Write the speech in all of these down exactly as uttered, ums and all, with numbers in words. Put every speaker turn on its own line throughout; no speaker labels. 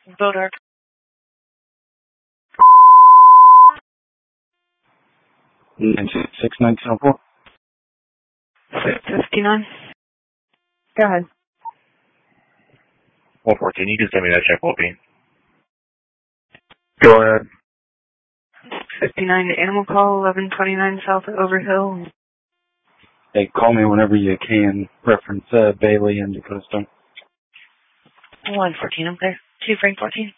Bodart.
nine six nine seven four.
six fifty-nine. Go ahead.
one fourteen, you can send me that check, Wolfie.
Go ahead.
fifty-nine Animal Call, eleven twenty-nine South Overhill.
Hey, call me whenever you can. Reference uh, Bailey and DaCosta.
one fourteen, I'm clear. two Frank fourteen.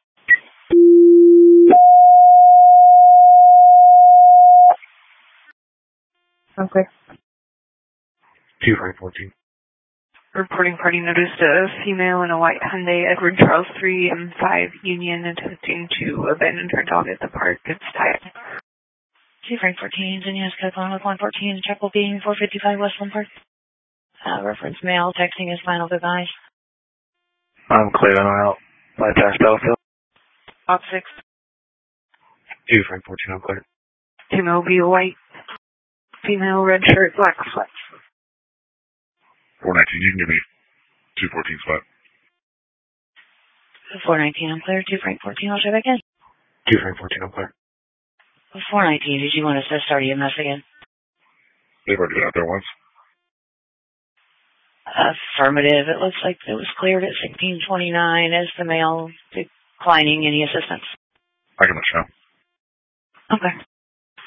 I'm clear.
two Frank fourteen.
Reporting party noticed a female in a white Hyundai Edward Charles three M five Union attempting to abandon her dog at the park. It's tied. two Frank fourteen, Zinnia's code on with one fourteen, check will be four fifty-five Westland Park. Uh, reference mail, texting is final goodbyes.
I'm clear, I'm out. Bypass Battlefield.
Box six.
two Frank fourteen, I'm clear.
two Mobile white. Female red shirt, black sweats.
four nineteen, you can give me two fourteen spot.
four nineteen, I'm clear. two Frank fourteen, I'll try back in.
two Frank fourteen, I'm clear.
four nineteen, did you want us to start E M S again?
They've already been out there once.
Affirmative. It looks like it was cleared at sixteen twenty-nine. Is the male declining any assistance?
I can let you know.
Okay.